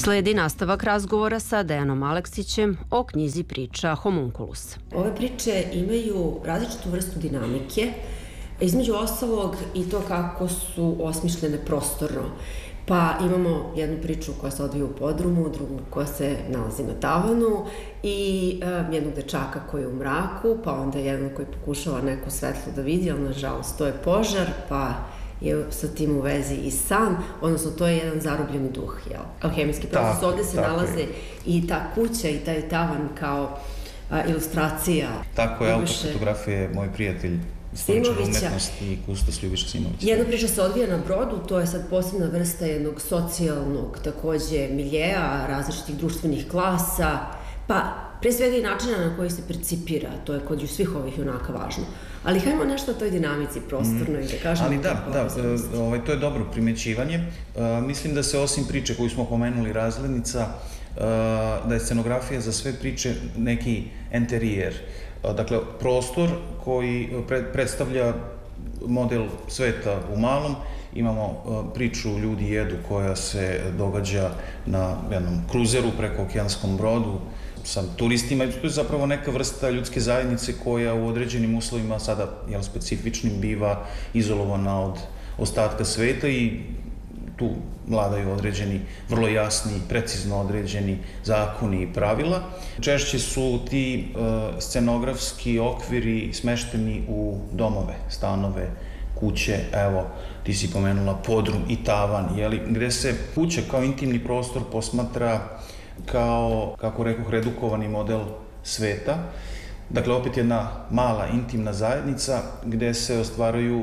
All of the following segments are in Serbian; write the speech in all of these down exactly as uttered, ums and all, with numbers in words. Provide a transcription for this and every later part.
Sledi nastavak razgovora sa Dejanom Aleksićem o knjizi priča Homunculus. Ove priče imaju različitu vrstu dinamike, između ostalog i to kako su osmišljene prostorno. Pa imamo jednu priču koja se odvija u podrumu, drugu koja se nalazi na tavanu i e, jednog dečaka koji je u mraku, pa onda jedan koji pokušava neko svetlo da vidi, ali nažalost to je požar, pa je sa tim u vezi i san, odnosno to je jedan zarobljeni duh, jel? Alhemijski proces. Ovde se nalaze i ta kuća i taj tavan kao a, ilustracija. Tako je, autor fotografije moj prijatelj istoričar umetnosti i kustos Ljubiša Simović. Jedna priča se odvija na brodu, to je sad posebna vrsta jednog socijalnog takođe miljeja, različitih društvenih klasa, pa pre svega i načina na koji se percipira, to je kod svih ovih junaka važno. Ali hajmo nešto o toj dinamici prostornoj, da kažemo. Ali da, da, ovaj, to je dobro primećivanje. Uh, mislim da se osim priče koju smo pomenuli, Razglednica, uh, da je scenografija za sve priče neki enterijer. Uh, dakle, prostor koji pre, predstavlja model sveta u malom. Imamo uh, priču Ljudi jedu koja se događa na jednom kruzeru preko okeanskom brodu sa turistima. To je zapravo neka vrsta ljudske zajednice koja u određenim uslovima, sada jel, specifičnim, biva izolovana od ostatka sveta i tu vladaju određeni, vrlo jasni, precizno određeni zakoni i pravila. Češće su ti uh, scenografski okviri smešteni u domove, stanove, kuće, evo, ti si pomenula podrum i tavan, jeli, gde se kuća kao intimni prostor posmatra kao, kako rekoh, redukovani model sveta. Dakle, opet jedna mala intimna zajednica gde se ostvaraju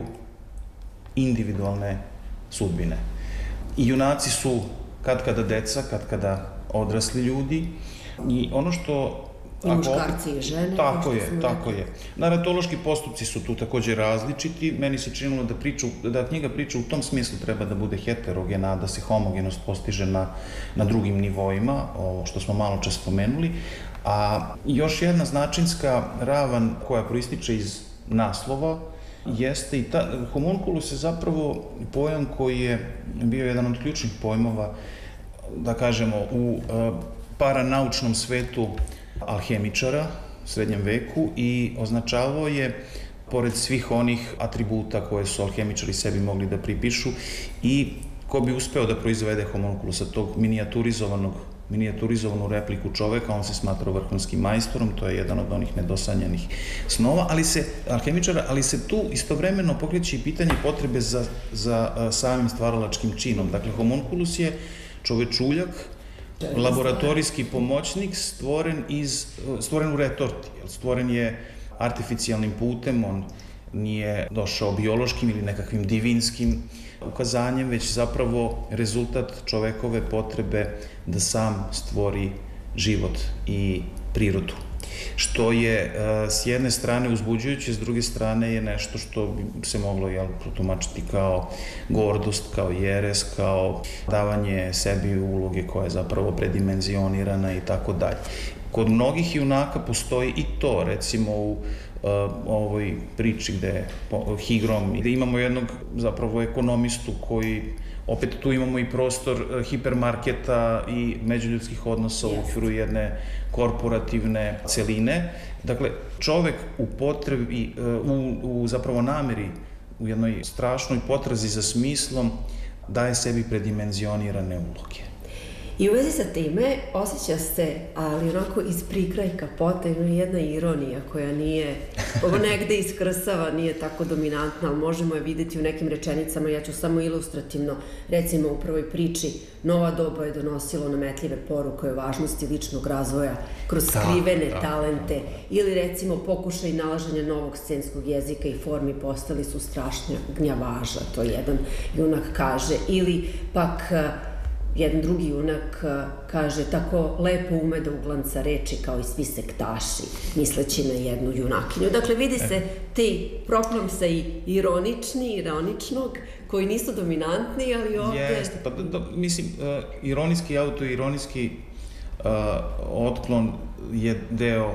individualne sudbine. I junaci su kad kada deca, kad kada odrasli ljudi i ono što... I muškarci i žene. Tako je, tako je. Naratološki postupci su tu takođe različiti. Meni se činilo da, priču, da knjiga priča u tom smislu treba da bude heterogena, da se homogenost postiže na, na drugim nivoima, ovo što smo malo čas spomenuli. A još jedna značinska ravan koja proističe iz naslova jeste i ta, homunculus je zapravo pojam koji je bio jedan od ključnih pojmova, da kažemo, u paranaučnom svetu alhemičara u srednjem veku i označavao je, pored svih onih atributa koje su alhemičari sebi mogli da pripišu, i ko bi uspeo da proizvede homunculusa, tog minijaturizovanog minijaturizovanu repliku čoveka, on se smatrao vrhunskim majstorom, to je jedan od onih nedosanjanih snova, ali se, alhemičara, ali se tu istovremeno pokreće i pitanje potrebe za, za samim stvaralačkim činom. Dakle, homunculus je čovečuljak, laboratorijski pomoćnik stvoren, iz, stvoren u retorti, stvoren je artificijalnim putem, on nije došao biološkim ili nekakvim divinskim ukazanjem, već zapravo rezultat čovekove potrebe da sam stvori život i prirodu. Što je s jedne strane uzbuđujuće, s druge strane je nešto što bi se moglo jel, protumačiti kao gordost, kao jeres, kao davanje sebi uloge koja je zapravo predimenzionirana i tako dalje. Kod mnogih junaka postoji i to, recimo u uh, ovoj priči gde je Higrom, gde imamo jednog zapravo ekonomistu koji, opet tu imamo i prostor hipermarketa i međuljudskih odnosa u okviru jedne korporativne celine. Dakle, čovek u potrebi, u, u zapravo nameri, u jednoj strašnoj potrazi za smislom, daje sebi predimenzionirane uloge. I u vezi sa time osjeća se, ali onako iz prikraja kapota, ima jedna ironija koja nije, ovo negde iskrsava, nije tako dominantna, ali možemo je videti u nekim rečenicama. Ja ću samo ilustrativno, recimo u prvoj priči, nova doba je donosilo nametljive poruke o važnosti ličnog razvoja kroz skrivene da, talente, da, da. Ili recimo pokušaj nalaženja novog scenskog jezika i formi postali su strašnja gnjavaža, to jedan junak kaže, ili pak jedan drugi junak kaže tako lepo ume da uglanca reči kao i svi sektaši, misleći na jednu junakinju. Dakle, vidi se ti proklom sa i ironični, ironičnog, koji nisu dominantni, ali ovde... Jeste, pa da, da, mislim, uh, ironijski, autoironijski uh, otklon je deo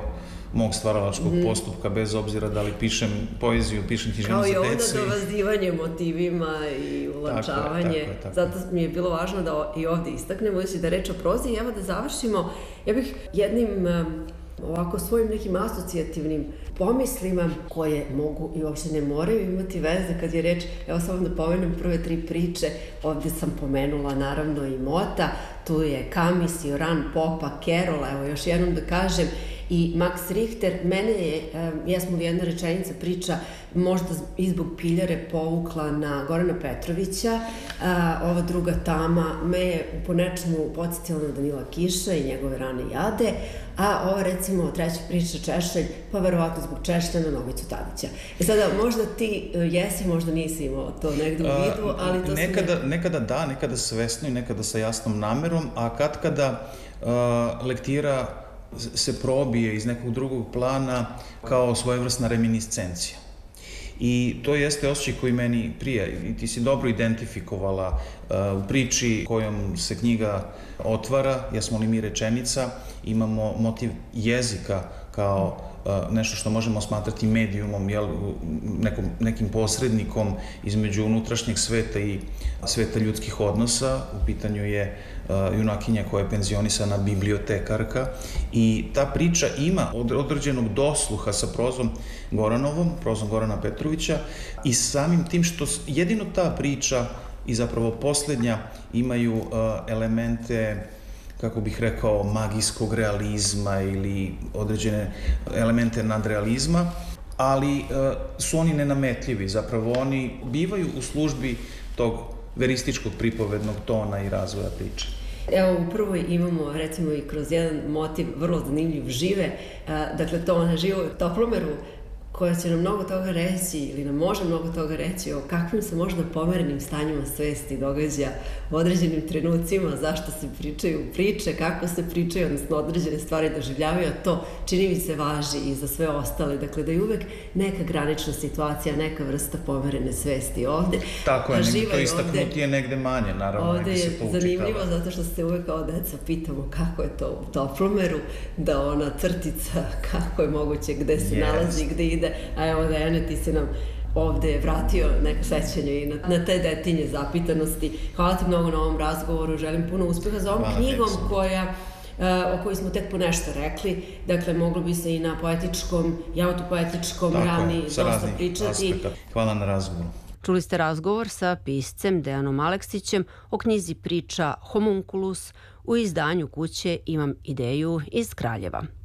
mog stvaralačkog mm. postupka, bez obzira da li pišem poeziju, pišem književnost za decu. Kao i onda dovazivanje motivima i ulančavanje. Tako je, tako je, tako. Zato mi je bilo važno da i ovde istaknemo, budući da reč o prozi. I evo da završimo, ja bih jednim ovako svojim nekim asocijativnim pomislima koje mogu i uopšte ne moraju imati veze kad je reč, evo samo da pomenem prve tri priče, ovde sam pomenula naravno i Mota, tu je Camus, Joran, Popa, Kerola, evo još jednom da kažem, i Max Richter. Mene je, jesmo li jedna rečenica priča, možda i zbog Piljare povukla na Gorana Petrovića, ova druga Tama me je po nečemu podsjetila na Danila Kiša i njegove rane jade, a ova recimo treća priča Češelj, pa verovatno zbog Češlja na Novicu Tadića. E sada, možda ti jesi, možda nisi imao to negde u vidu, ali to nekada, su... Nekada da, nekada svesno i nekada sa jasnom namerom, a kad kada uh, lektira se probije iz nekog drugog plana kao svojevrsna reminiscencija. I to jeste osjećaj koji meni prija i ti si dobro identifikovala uh, u priči kojom se knjiga otvara, Jesmo li mi rečenica, imamo motiv jezika kao uh, nešto što možemo smatrati medijumom, jel, nekom, nekim posrednikom između unutrašnjeg sveta i sveta ljudskih odnosa. U pitanju je uh, junakinja koja je penzionisana bibliotekarka i ta priča ima određenog dosluha sa prozom Goranovom, prozom Gorana Petrovića i samim tim što jedino ta priča i zapravo poslednja imaju uh, elemente, kako bih rekao, magijskog realizma ili određene elemente nadrealizma, ali uh, su oni nenametljivi, zapravo oni bivaju u službi tog verističkog pripovednog tona i razvoja priče. Evo, u prvoj imamo, recimo, i kroz jedan motiv vrlo zanimljiv žive, dakle, to ona živo u toplomeru, koja će nam mnogo toga reći ili nam može mnogo toga reći o kakvim se možda pomerenim stanjima svesti događa u određenim trenucima, zašto se pričaju priče, kako se pričaju, odnosno određene stvari doživljavaju, a to čini mi se važi i za sve ostale. Dakle, da je uvek neka granična situacija, neka vrsta pomerene svesti ovde. Tako je, negde to istaknutije, negde manje, naravno. Ovde je zanimljivo zato što se uvek kao deca pitamo kako je to u toplomeru, da ona crtica, kako je moguće, gde se nalazi, gde ide. A evo da, Ene, ti si nam ovde vratio neko sećanje i na, na te detinje zapitanosti. Hvala ti mnogo na ovom razgovoru, želim puno uspeha za ovom knjigom koja, o kojoj smo tek po nešto rekli. Dakle, moglo bi se i na poetičkom i autopoetičkom ravni dosta pričati. Hvala na razgovoru. Čuli ste razgovor sa piscem Dejanom Aleksićem o knjizi priča Homunculus u izdanju kuće Imam ideju iz Kraljeva.